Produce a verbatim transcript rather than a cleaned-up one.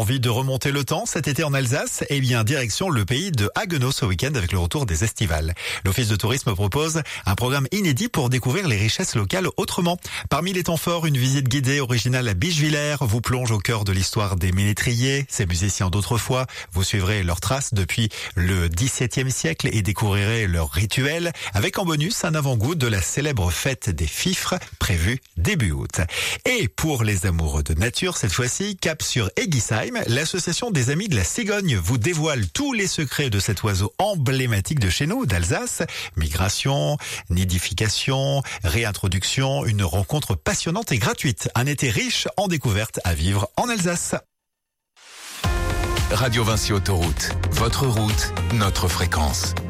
Envie de remonter le temps cet été en Alsace? Eh bien, direction le pays de Haguenau ce week-end avec le retour des estivales. L'Office de tourisme propose un programme inédit pour découvrir les richesses locales autrement. Parmi les temps forts, une visite guidée originale à Bischwiller vous plonge au cœur de l'histoire des ménétriers, ces musiciens d'autrefois. Vous suivrez leurs traces depuis le dix-septième siècle et découvrirez leurs rituels avec en bonus un avant-goût de la célèbre fête des fifres prévue début août. Et pour les amoureux de nature, cette fois-ci, cap sur Egisheim, l'association des Amis de la Cigogne vous dévoile tous les secrets de cet oiseau emblématique de chez nous, d'Alsace. Migration, nidification, réintroduction, une rencontre passionnante et gratuite. Un été riche en découvertes à vivre en Alsace. Radio Vinci Autoroute, votre route, notre fréquence.